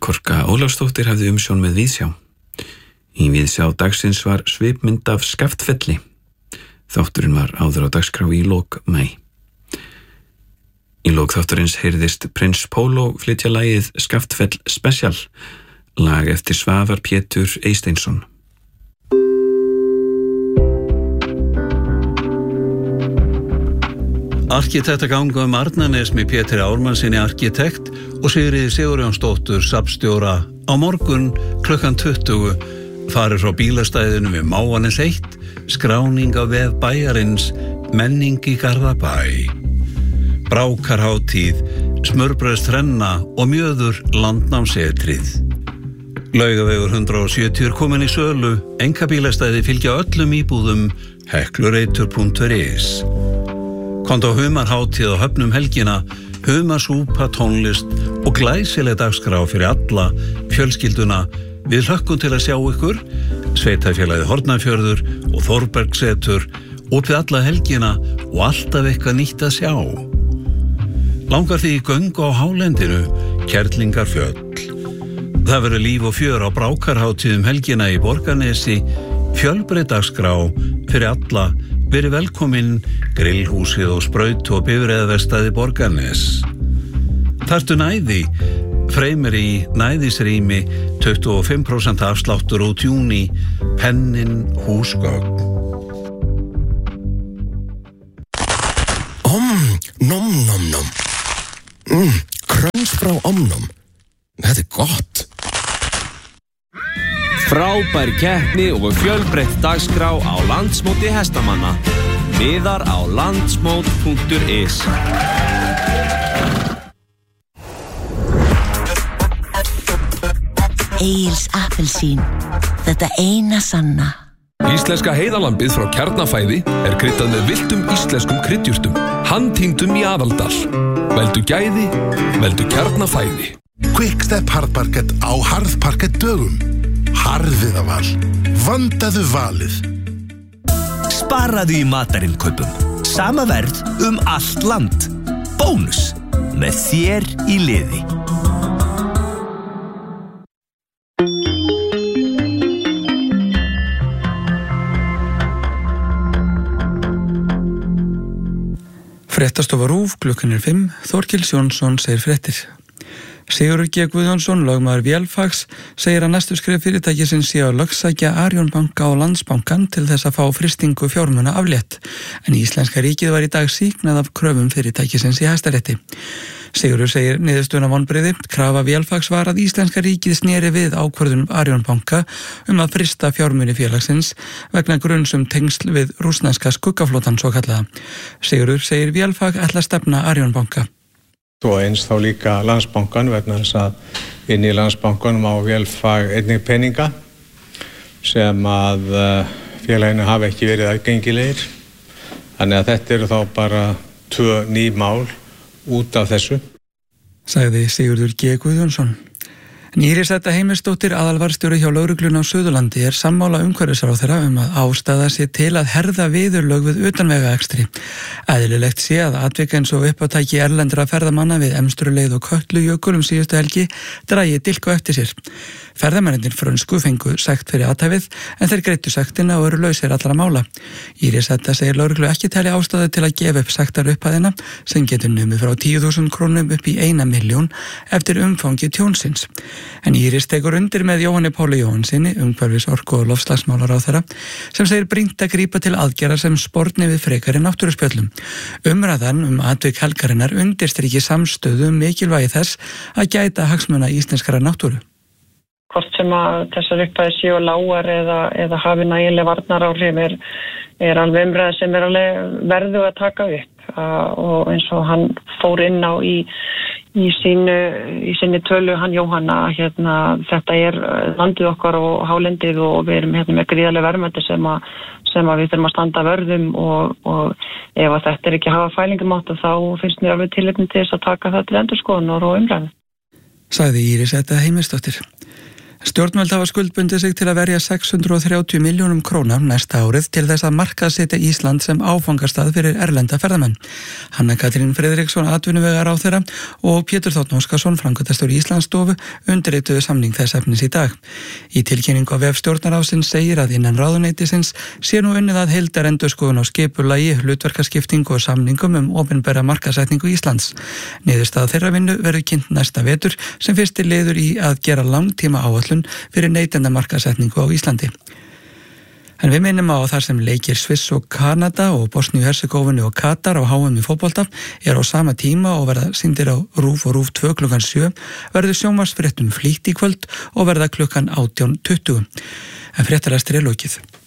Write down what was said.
Melkorka Ólafsdóttir hafði umsjón með Víðsjá. Í Víðsjá dagsins var svipmynd af Skaftfelli. Þátturinn var áður á dagskrá í lok maí. Í lok þátturins heyrðist Prins Pólo flytja lagið Skaftfell Special, lag eftir Svavar Pétur Eysteinsson. Arkitektaganga Arnarnes með Pétri Ármannsinni arkitekt og Sigríði Sigurjónsdóttur safnstjóra á morgun klukkan 20 farir frá bílastæðinu við Mávanes 1, skráning á vef bæjarins, menning í Garðabæ, brákarhátíð, smörbrauðsþrenna og mjöður landnámsetrið. Laugavegur 170 komin í sölu, einkabílastæði fylgja öllum íbúðum, heklureitur.is. Komdu á humarhátíð á Höfnum helgina, humarsúpa, tónlist og glæsileg dagskrá fyrir alla fjölskylduna. Við hlökkum til að sjá ykkur, Sveitafélagið Hornafjörður og Þórbergsetur, opið alla helgina og alltaf eitthvað nýtt að sjá. Langar því í göngu á hálendinu, Kerlingarfjöll. Það verður líf og fjör á brákarhátíðum helgina í Borgarnesi, fjölbreytt dagskrá fyrir alla. Verið velkomin, grillhúsið og spraut og bifreiðaverkstæði Borgarnes. Þarftu næði, Freymir í næðisrými, 25% afsláttur út júní, pennin húsgögn. Nom nom nom. Kröns frá Omnom. Þetta gott. Frábær keppni og fjölbreytt dagskrá á landsmóti hestamanna. Miðar á landsmót.is. Egils appelsín, þetta eina sanna. Íslenska heiðalambið frá Kjarnafæði er kryddað með villtum íslenskum kryddjurtum, handtýndum í Aðaldal. Veldu gæði, veldu Kjarnafæði. Quickstep harðparkett á harðparkett dögum. Harðiðaval, vandaðu valið. Sparaðu í matarinkaupum. Sama verð allt land. Bónus með þér í liði. Fréttastofa RÚV, klukkan 5, Þorkels Jónsson segir fréttir. Sigurður G. Guðjónsson, lögmaður Vélfags, segir að næstu skref fyrirtækisins sé að lögsækja Arion banka og Landsbankann til þess að fá frystingu fjármuna aflétt, en Íslenska ríkið var í dag sýknað af kröfum fyrirtækisins í Hæstarétti. Sigurður segir niðurstöðuna vonbrigði, krafa Vélfags var að Íslenska ríkið sneri við ákvörðun Arion banka að frysta fjármuni félagsins vegna gruns tengsl við rússneska skuggaflotan svokallaða. Sigurður segir Vélfag ætla að stefna Arion banka. Og eins þá líka Landsbankann vegna þess að inn í Landsbankanum á Vélfag einnig peninga sem að félaginu hafi ekki verið aðgengilegir. Þannig að þetta eru þá bara 2 ný mál út af þessu. Sagði Sigurður G. Guðjónsson. Íris Edda Heimisdóttir, aðalvarðstjóri hjá lögreglunni á Suðurlandi, er sammála umhverfisráðherra að ástæða sé til að herða viðurlög við utanvegaakstri. Eðlilegt sé að atvik eins og uppátæki erlendra ferðamanna við Emstruleið og Kötlujökul síðustu helgi dragi dilk á eftir sér. Ferðamennirnir frönsku fengu sekt fyrir athæfið en þeir greiddu sektina og eru lausir allra mála. Íris Edda segir lögreglu ekki telja ástæðu til að gefa upp sektarupphæðina sem getur numið frá 10.000 krónum upp í 1 milljón eftir umfangi tjónsins. En Íris tekur undir með Jóhanni Páli Jóhannsinni, umhverfis-, orku- og loftslagsmálaráðherra, sem segir brýnt að grípa til aðgerða sem sporni við frekari náttúruspjöllum. Umræðan atvik helgarinnar undirstriki samstöðu mikilvægi þess að gæta hagsmuna íslenskrar náttúru. Hvort sem að þessar upphæðir séu lágar eða hafi nægileg varnaráhrif er alveg umræða sem alveg verðu að taka upp og eins og hann fór inn á í sinni tölu hann Jóhanna þetta landið okkar og hálendið og við erum með gríðarleg verðmæti sem að við þurfum að standa vörðum og ef að þetta ekki hafa fælingum átt þá finnst mér alveg tilefni til þess að taka það til endurskoðunar og umræðu. Sagði Íris Edda Heimisdóttir. Stjórnvöld hafa skuldbundið sig til að verja 630 milljónum króna næsta árið til þess að markaðssetja Ísland sem áfangastað fyrir erlenda ferðamenn. Hanna Katrín Friðriksson, atvinnuvegaráðherra og Pétur Þ. Óskarsson, framkvæmdastjóri Íslandsstofu, undirrituðu samning þess efnis í dag. Í tilkynningu á vef Stjórnarráðsins segir að innan ráðuneytisins sé nú unnið að heildarendurskoðun á skipulagi, hlutverkaskiptingu og samningum opinbera markaðssetningu Íslands. Niðurstaða þeirra vinnu verður kynnt næsta vetur sem fyrsti liður í að gera langtíma áætlun fyrir neytendamarkaðssetningu á Íslandi. En við minnum á þar sem leikir Sviss og Kanada og Bosníu-Hercegovinu og Katar á HM í fótbolta á sama tíma og verða sýndir á RÚV og RÚV 2 klukkan 7, verður sjónvarpsfréttum flýtt í kvöld og verða klukkan 18:20. En fréttarestur lokið.